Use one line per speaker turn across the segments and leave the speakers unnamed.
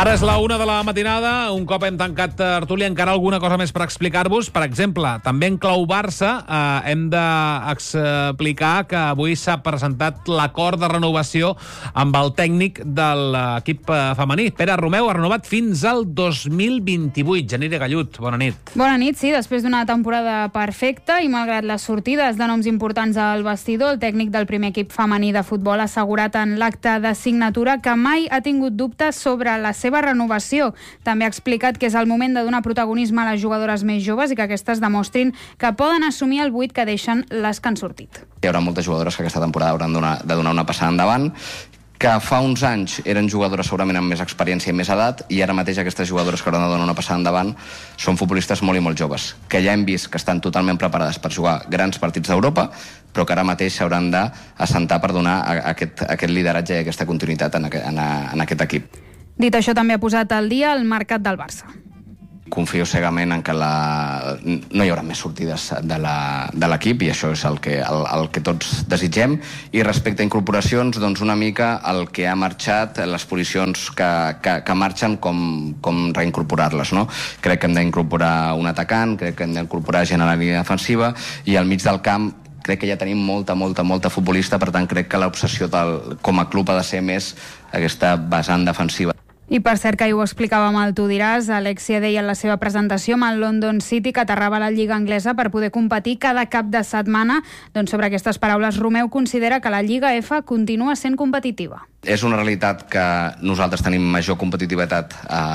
Ara és la 1 de la matinada, un cop hem tancat tertúlia, encara alguna cosa més per explicar-vos. Per exemple, també en clau Barça hem d'explicar que avui s'ha presentat l'acord de renovació amb el tècnic de l'equip femení. Pere Romeu ha renovat fins al 2028. Janire Gallut, bona nit.
Bona nit, sí, després d'una temporada perfecta i malgrat les sortides de noms importants al vestidor, el tècnic del primer equip femení de futbol ha assegurat en l'acte de signatura que mai ha tingut dubtes sobre la seva renovació. També ha explicat que és el moment de donar protagonisme a les jugadores més joves i que aquestes demostrin que poden assumir el buit que deixen les que han sortit.
Hi haurà moltes jugadores que aquesta temporada hauran de donar una passada endavant, que fa uns anys eren jugadores segurament amb més experiència i més edat, i ara mateix aquestes jugadores que hauran de donar una passada endavant són futbolistes molt i molt joves, que ja hem vist que estan totalment preparades per jugar grans partits d'Europa, però que ara mateix s'hauran d'assentar per donar aquest lideratge i aquesta continuïtat en aquest equip.
Dit això, també ha posat al dia el mercat del Barça.
Confio cegament en que no hi haurà més sortides de l'equip, i això és el que tots desitgem. I respecte a incorporacions, doncs una mica el que ha marxat, les posicions que marxen, com reincorporar-les, no? Crec que hem d'incorporar un atacant, crec que hem d'incorporar gent a la línia defensiva, i al mig del camp crec que ja tenim molta futbolista, per tant crec que l'obsessió com a club ha de ser més aquesta vessant defensiva.
I per cert, que ho explicàvem al Tu diràs, Alexia deia en la seva presentació amb el London City que aterrava a la Lliga Anglesa per poder competir cada cap de setmana. Doncs sobre aquestes paraules, Romeu considera que la Lliga F continua sent competitiva.
És una realitat que nosaltres tenim major competitivitat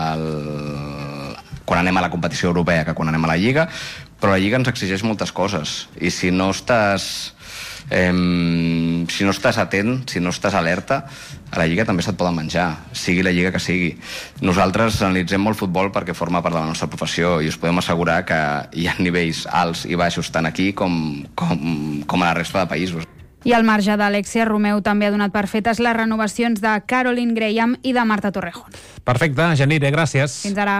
quan anem a la competició europea que quan anem a la Lliga, però la Lliga ens exigeix moltes coses, i si no estàs atent, si no estàs alerta, a la Lliga també se't poden menjar, sigui la Lliga que sigui. Nosaltres analitzem molt futbol perquè forma part de la nostra professió, i us podem assegurar que hi ha nivells alts i baixos tant aquí com a la resta de països.
I al marge d'Alexia, Romeu també ha donat per fetes les renovacions de Caroline Graham i de Marta Torrejón.
Perfecte, Janire, gràcies.
Fins ara.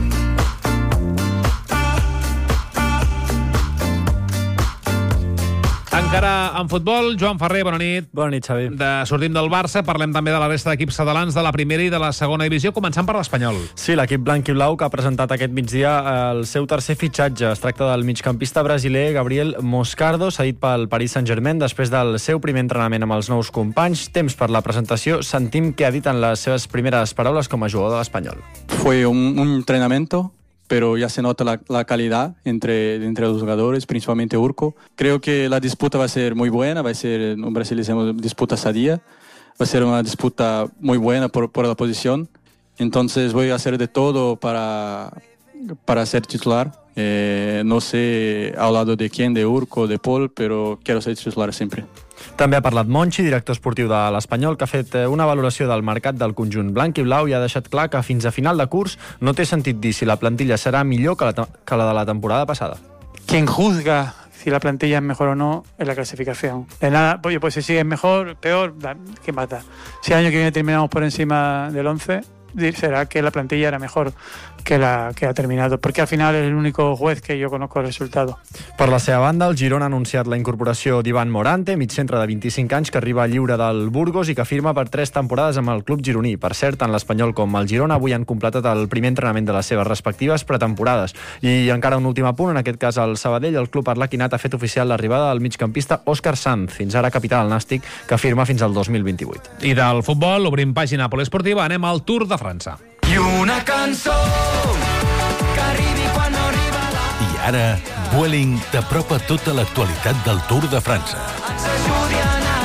Encara en futbol, Joan Ferrer, bona nit.
Bona nit, Xavi.
Sortim del Barça, parlem també de la resta d'equips catalans de la primera i de la segona divisió, començant per l'Espanyol.
Sí, l'equip blanc i blau que ha presentat aquest migdia el seu tercer fitxatge. Es tracta del migcampista brasiler Gabriel Moscardo, cedit pel Paris Saint-Germain després del seu primer entrenament amb els nous companys. Temps per la presentació, sentim què ha dit en les seves primeres paraules com a jugador de l'Espanyol.
Fue un entrenamiento, pero ya se nota la calidad entre los jugadores, principalmente Urco. Creo que la disputa va a ser muy buena, va a ser, en Brasil decimos disputa sadía, va a ser una disputa muy buena por la posición. Entonces voy a hacer de todo para ser titular. No sé al lado de quién, de Urco o de Paul, pero quiero ser titular siempre.
També ha parlat Monchi, director esportiu de l'Espanyol, que ha fet una valoració del mercat del conjunt blanc i blau i ha deixat clar que fins a final de curs no té sentit dir si la plantilla serà millor que la de la temporada passada.
Quien juzga si la plantilla es mejor o no es la clasificación. De nada, pues si sigue mejor, peor, ¿qué más da? Si el año que viene terminamos por encima del 11, será que la plantilla era mejor que la que ha terminado, porque al final es el único juez que yo conozco el resultado.
Per la seva banda, el Girona ha anunciat la incorporació d'Ivan Morante, migcentre de 25 anys que arriba lliure del Burgos i que firma per 3 temporades amb el club gironí. Per cert, tant l'Espanyol com el Girona avui han completat el primer entrenament de les seves respectives pretemporades. I encara un últim apunt, en aquest cas al Sabadell, el club arlequinat ha fet oficial l'arribada del migcampista Òscar Sanz, fins ara capità del Nàstic, que firma fins al 2028.
I del futbol, obrim pàgina poliesportiva, anem al Tour de França.
I una cançó que arribi quan no arriba la...
I ara, Vueling t'apropa tota l'actualitat del Tour de França.
Ens ajudi a anar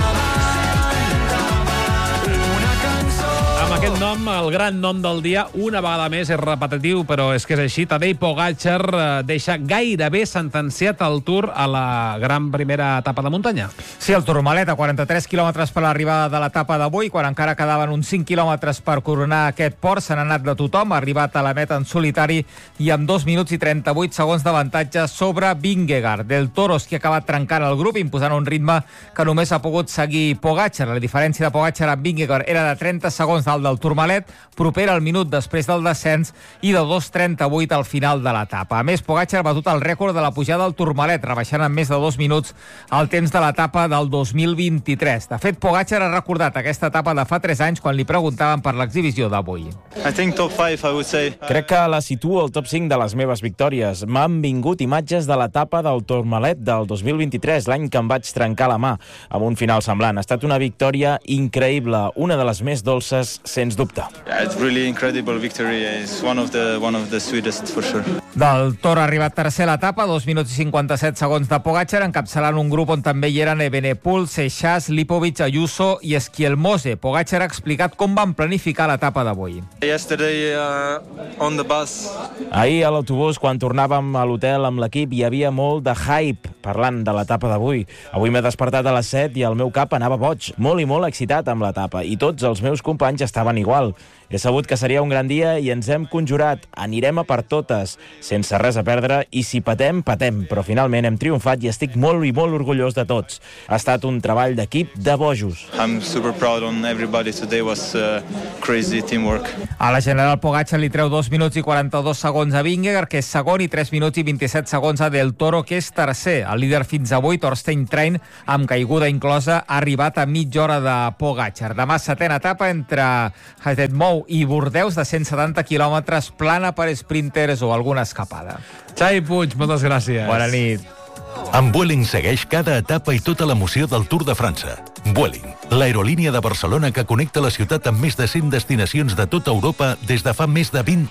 una cançó.
Amb aquest nom, el gran nom del dia, una vegada més és repetitiu, però és que és així. Tadej Pogačar deixa gairebé sentenciat el Tour a la gran primera etapa de muntanya.
Sí, el Tourmalet, a 43 quilòmetres per l'arribada de l'etapa d'avui, quan encara quedaven uns 5 quilòmetres per coronar aquest port, se n'ha anat de tothom, ha arribat a la meta en solitari i amb 2 minuts i 38 segons d'avantatge sobre Vingegaard. Del Toro, que ha acabat trencant el grup, imposant un ritme que només ha pogut seguir Pogačar. La diferència de Pogačar amb Vingegaard era de 30 segons dalt del del Tourmalet, propera al minut després del descens i de 2.38 al final de l'etapa. A més, Pogačar ha batut el rècord de la pujada al Tourmalet, rebaixant en més de 2 minuts el temps de l'etapa del 2023. De fet, Pogačar ha recordat aquesta etapa de fa 3 anys quan li preguntaven per l'exhibició d'avui.
Crec que la situo al top 5 de les meves victòries. M'han vingut imatges de l'etapa del Tourmalet del 2023, l'any que em vaig trencar la mà, amb un final semblant. Ha estat una victòria increïble, una de les més dolces, sens dubte.
Del Toro ha arribat tercer a l'etapa, 2 minuts i 57 segons de Pogačar, encapçalant un grup on també hi eren Evenepoel, Seixas, Lipovic, Ayuso i Esquielmose. Pogačar ha explicat com van planificar l'etapa d'avui.
Ahir a l'autobús, quan tornàvem a l'hotel amb l'equip, hi havia molt de hype parlant de l'etapa d'avui. Avui m'he despertat a les 7 i el meu cap anava boig, molt i molt excitat amb l'etapa, i tots els meus companys estaven igual. He sabut que seria un gran dia i ens hem conjurat. Anirem a per totes, sense res a perdre, i si patem, patem. Però finalment hem triomfat i estic molt i molt orgullós de tots. Ha estat un treball d'equip de bojos.
A la general, Pogačar li treu 2 minuts i 42 segons a Vingegaard, que és segon, i 3 minuts i 27 segons a Del Toro, que és tercer. El líder fins avui, Torstein Trein, amb caiguda inclosa, ha arribat a mitja hora de Pogačar. Demà, setena etapa entre Hajdemou i Bordeus de 170 quilòmetres, plana per sprinters o alguna escapada.
Xavi Puig, moltes gràcies.
Bona nit.
Amb Vueling segueix cada etapa i tota l'emoció del Tour de França. Vueling, l'aerolínia de Barcelona que connecta la ciutat amb més de 100 destinacions de tota Europa des de fa més de 20